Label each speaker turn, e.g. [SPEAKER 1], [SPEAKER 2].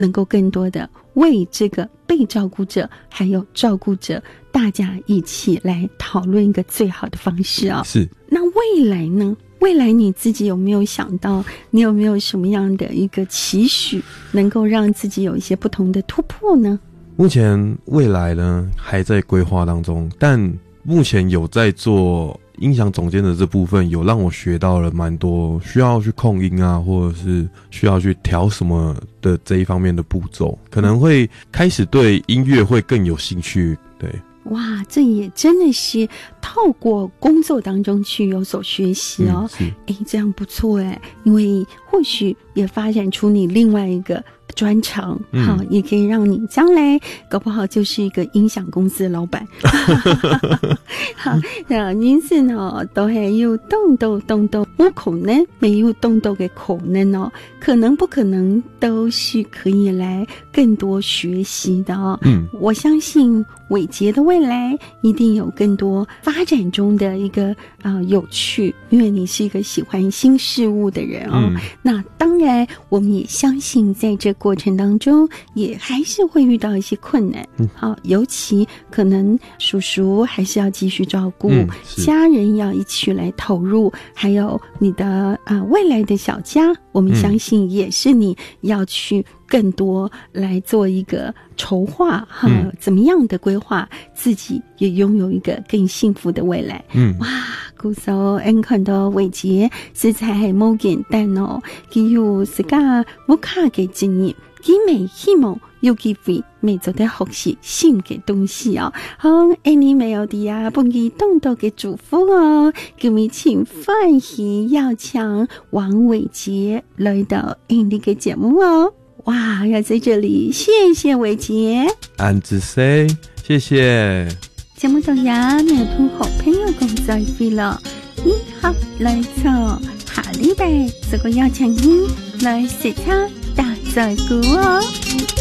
[SPEAKER 1] 能够更多的为这个被照顾者还有照顾者大家一起来讨论一个最好的方式啊。
[SPEAKER 2] 是。
[SPEAKER 1] 那未来呢？未来你自己有没有想到，你有没有什么样的一个期许，能够让自己有一些不同的突破呢？
[SPEAKER 2] 目前未来呢还在规划当中，但目前有在做音响总监的这部分，有让我学到了蛮多需要去控音啊，或者是需要去调什么的这一方面的步骤，可能会开始对音乐会更有兴趣。对，
[SPEAKER 1] 哇，这也真的是透过工作当中去有所学习哦。这样不错因为或许也发展出你另外一个专长，好，也可以让你将来搞不好就是一个音响公司的老板。好，那因此呢，都係要動到，冇可能沒有動到嘅可能哦，可能不可能都是可以來更多學習的哦。我相信偉傑的未來一定有更多發展中的一個有趣，因為你是一個喜歡新事物的人哦。那當然，我們也相信在這過程當中也還是會遇到一些困難，好，尤其可能叔叔還是要繼續照顧，家人要一起來投入，還有你的未來的小家，我們相信也是你要去更多來做一個籌劃怎麼樣的規劃，自己也擁有一個更幸福的未來。哇，故所看到偉傑實在係冇簡單哦，佢有自家冇卡嘅經驗，佢未希望有機會未做得學習新嘅東西哦。好，你沒有的呀，本期動到嘅祝福哦，咁咪請歡喜要搶王偉傑來到你嘅節目哦。哇，要在這裡謝謝偉傑，
[SPEAKER 2] 安子 say 謝謝。
[SPEAKER 1] 節目到呀，你同好朋友講再會了，一號來坐，下禮拜這個要搶音來寫他大在鼓哦。